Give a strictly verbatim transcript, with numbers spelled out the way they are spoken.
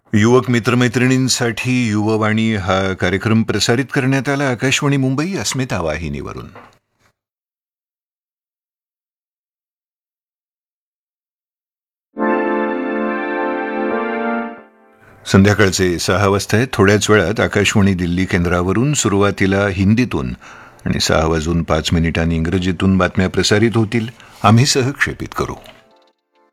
युवक मित्रमैत्रिणींसाठी युववाणी हा कार्यक्रम प्रसारित करण्यात आला आकाशवाणी मुंबई अस्मिता वाहिनीवरून. संध्याकाळचे सहा वाजता आहेत. थोड्याच वेळात आकाशवाणी दिल्ली केंद्रावरून सुरुवातीला हिंदीतून आणि सहा वाजून पाच मिनिटांनी इंग्रजीतून बातम्या प्रसारित होतील. आम्ही सहक्षेपित करू.